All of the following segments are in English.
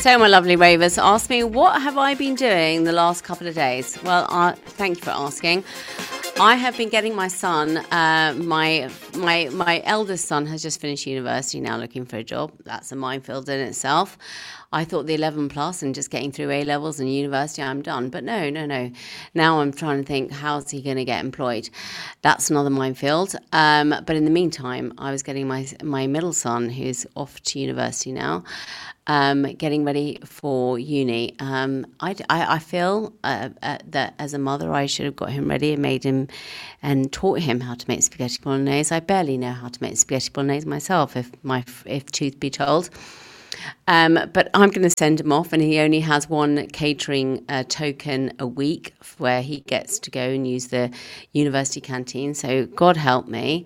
So, my lovely ravers, ask me, what have I been doing the last couple of days? Well, thank you for asking. I have been getting my son, my eldest son has just finished university now, looking for a job. That's a minefield in itself. I thought the 11 plus and just getting through A levels and university, I'm done. But no. Now I'm trying to think, how's he going to get employed? That's another minefield. But in the meantime, I was getting my middle son, who's off to university now, getting ready for uni. I feel that as a mother, I should have got him ready and made him and taught him how to make spaghetti bolognese. I barely know how to make spaghetti bolognese myself, if truth be told. But I'm going to send him off, and he only has one catering token a week where he gets to go and use the university canteen. So God help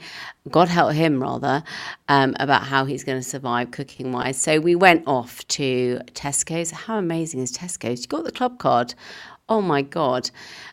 him rather, about how he's going to survive cooking wise. So we went off to Tesco's. How amazing is Tesco's? You got the club card. Oh my God.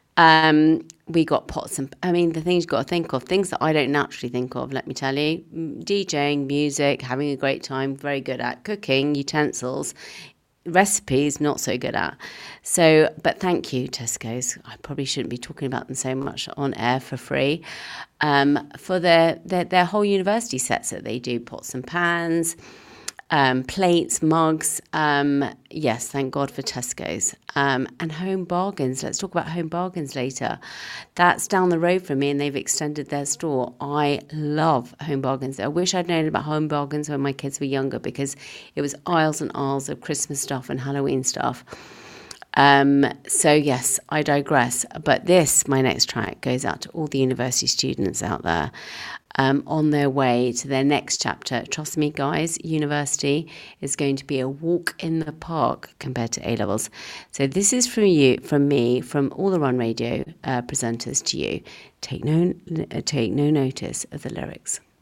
We got pots and, the things you've got to think of, things that I don't naturally think of, let me tell you. DJing, music, having a great time, very good at. Cooking, utensils, recipes, not so good at. So, but thank you, Tesco's. I probably shouldn't be talking about them so much on air for free. For their whole university sets that they do, pots and pans, plates, mugs. Yes, thank God for Tesco's. And Home Bargains. Let's talk about Home Bargains later. That's down the road from me, and they've extended their store. I love Home Bargains. I wish I'd known about Home Bargains when my kids were younger, because it was aisles and aisles of Christmas stuff and Halloween stuff. So yes, I digress. But my next track goes out to all the university students out there, on their way to their next chapter. Trust me, guys, university is going to be a walk in the park compared to A levels. So this is from me, from all the Run Radio presenters to you. Take no notice of the lyrics.